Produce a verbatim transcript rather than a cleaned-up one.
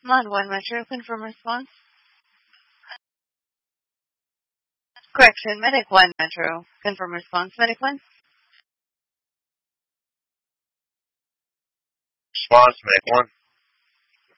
Mod one Metro, confirm response. Correction, Medic one Metro, confirm response. Medic one. Response, Medic one.